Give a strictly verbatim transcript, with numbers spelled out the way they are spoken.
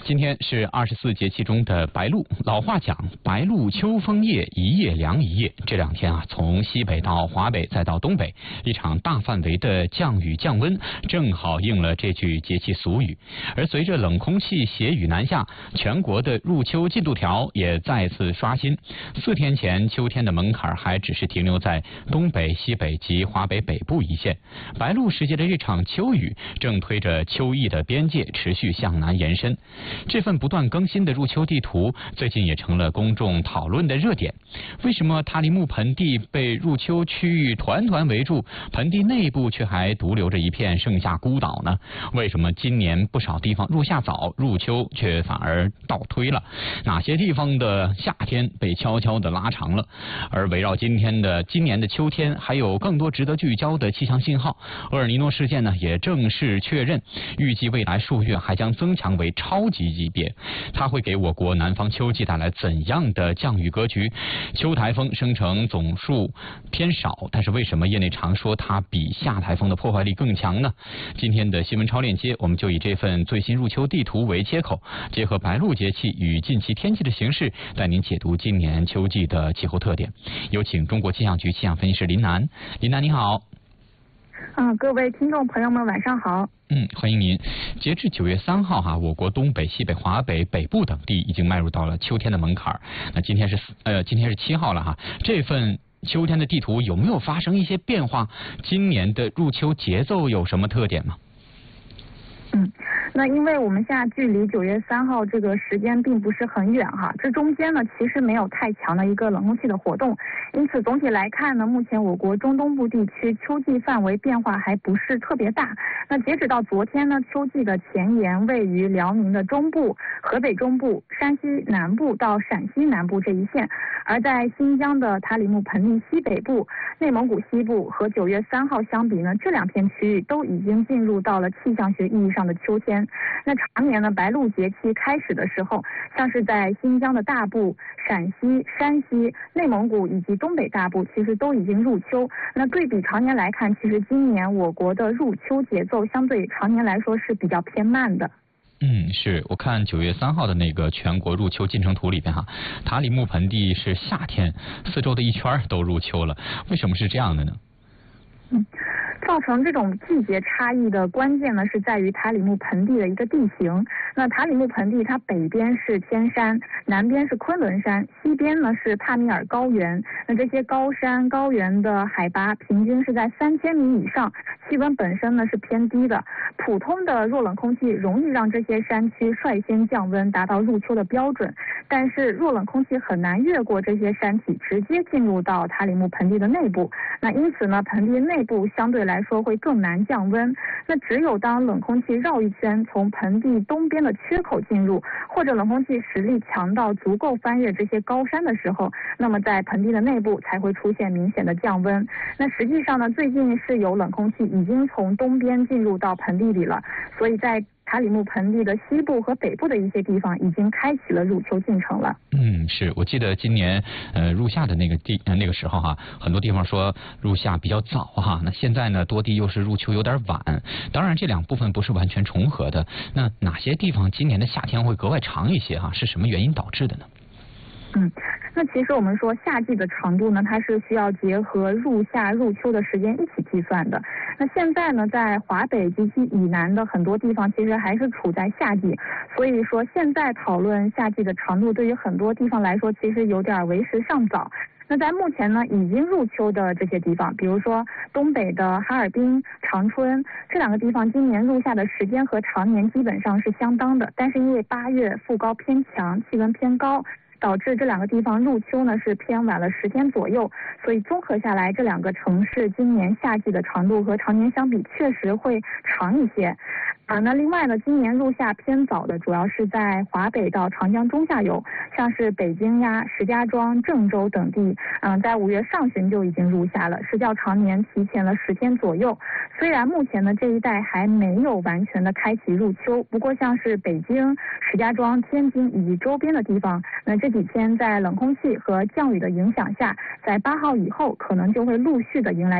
今天是二十四节气中的白露。老话讲，白露秋风夜，一夜凉一夜。这两天啊，从西北到华北再到东北，一场大范围的降雨降温，正好应了这句节气俗语。而随着冷空气携雨南下，全国的入秋进度条也再次刷新。四天前，秋天的门槛还只是停留在东北、西北及华北北部一线。白露时节的这场秋雨，正推着秋意的边界持续向南延伸。这份不断更新的入秋地图，最近也成了公众讨论的热点。为什么塔里木盆地被入秋区域团团围住，盆地内部却还独留着一片盛夏孤岛呢？为什么今年不少地方入夏早，入秋却反而倒推了？哪些地方的夏天被悄悄地拉长了？而围绕今天的今年的秋天，还有更多值得聚焦的气象信号。厄尔尼诺事件呢，也正式确认，预计未来数月还将增强为超级级别，它会给我国南方秋季带来怎样的降雨格局？秋台风生成总数偏少，但是为什么业内常说它比夏台风的破坏力更强呢？今天的新闻超链接，我们就以这份最新入秋地图为切口，结合白露节气与近期天气的形势，带您解读今年秋季的气候特点。有请中国气象局气象分析师林楠。林楠你好。 嗯，各位听众朋友们，晚上好。 嗯，欢迎您。截至九月三号哈，我国东北、西北、华北、北部等地已经迈入到了秋天的门槛。那今天是呃，今天是七号了哈。这份秋天的地图有没有发生一些变化？今年的入秋节奏有什么特点吗？ 嗯，那因为我们现在距离九月三号这个时间并不是很远哈，这中间呢其实没有太强的一个冷空气的活动，因此总体来看呢，目前我国中东部地区秋季范围变化还不是特别大。那截止到昨天呢，秋季的前沿位于辽宁的中部、河北中部、山西南部到陕西南部这一线，而在新疆的塔里木盆地西北部、内蒙古西部和九月三号相比呢，这两片区域都已经进入到了气象学意义上的秋天。那常年呢，白露节气开始的时候，像是在新疆的大部、陕西、山西、内蒙古以及东北大部，其实都已经入秋。那对比常年来看，其实今年我国的入秋节奏相对常年来说是比较偏慢的。 嗯，是我看九月三号的那个全国入秋进程图里边哈，塔里木盆地是夏天，四周的一圈都入秋了，为什么是这样的呢？ 嗯。造成这种季节差异的关键呢，是在于塔里木盆地的一个地形。那塔里木盆地它北边是天山，南边是昆仑山，西边呢是帕米尔高原。那这些高山高原的海拔平均是在三千米以上，气温本身呢是偏低的。普通的弱冷空气容易让这些山区率先降温，达到入秋的标准。但是弱冷空气很难越过这些山体，直接进入到塔里木盆地的内部。那因此呢，盆地内部相对来说会更难降温。那只有当冷空气绕一圈，从盆地东边的缺口进入，或者冷空气实力强到足够翻越这些高山的时候，那么在盆地的内部才会出现明显的降温。那实际上呢，最近是有冷空气已经从东边进入到盆地里了，所以在塔里木盆地的西部和北部的一些地方已经开启了入秋进程了。 嗯，是我记得今年呃入夏的那个地、呃、那个时候哈，很多地方说入夏比较早哈，那现在呢多地又是入秋有点晚。当然这两部分不是完全重合的。那哪些地方今年的夏天会格外长一些哈？是什么原因导致的呢？ 嗯，那其实我们说夏季的长度呢，它是需要结合入夏入秋的时间一起计算的。那现在呢，在华北及其以南的很多地方，其实还是处在夏季，所以说现在讨论夏季的长度，对于很多地方来说，其实有点为时尚早。那在目前呢，已经入秋的这些地方，比如说东北的哈尔滨、长春这两个地方，今年入夏的时间和常年基本上是相当的，但是因为八月副高偏强，气温偏高，导致这两个地方入秋呢是偏晚了十天左右，所以综合下来，这两个城市今年夏季的长度和常年相比，确实会长一些。啊，那另外呢，今年入夏偏早的主要是在华北到长江中下游，像是北京呀、石家庄、郑州等地，嗯，在五月上旬就已经入夏了，是较常年提前了十天左右。虽然目前呢这一带还没有完全的开启入秋，不过像是北京、石家庄、天津以及周边的地方，那这几天在冷空气和降雨的影响下，在八号以后可能就会陆续的迎来